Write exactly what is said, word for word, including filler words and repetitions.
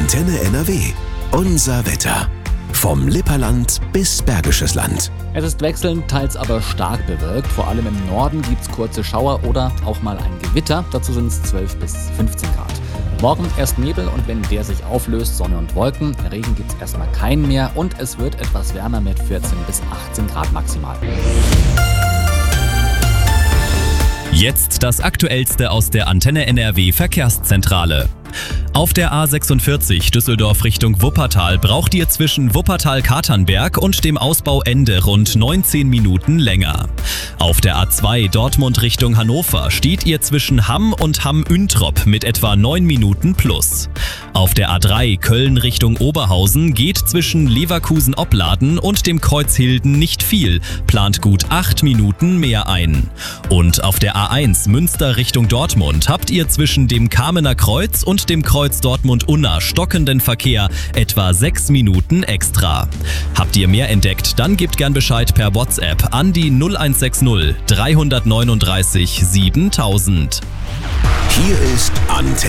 Antenne N R W. Unser Wetter. Vom Lipperland bis Bergisches Land. Es ist wechselnd, teils aber stark bewölkt. Vor allem im Norden gibt es kurze Schauer oder auch mal ein Gewitter. Dazu sind es zwölf bis fünfzehn Grad. Morgen erst Nebel und wenn der sich auflöst, Sonne und Wolken. Regen gibt es erstmal keinen mehr und es wird etwas wärmer mit vierzehn bis achtzehn Grad maximal. Jetzt das Aktuellste aus der Antenne N R W Verkehrszentrale. Auf der A sechsundvierzig Düsseldorf Richtung Wuppertal braucht ihr zwischen Wuppertal-Katernberg und dem Ausbauende rund neunzehn Minuten länger. Auf der A zwei Dortmund Richtung Hannover steht ihr zwischen Hamm und Hamm-Üntrop mit etwa neun Minuten plus. Auf der A drei Köln Richtung Oberhausen geht zwischen Leverkusen-Opladen und dem Kreuz Hilden nicht viel, plant gut acht Minuten mehr ein. Und auf der A eins Münster Richtung Dortmund habt ihr zwischen dem Kamener Kreuz und dem Kreuz Dortmund-Unna stockenden Verkehr etwa sechs Minuten extra. Habt ihr mehr entdeckt, dann gebt gern Bescheid per WhatsApp an die null eins sechs null drei neun drei siebentausend. Hier ist Antenne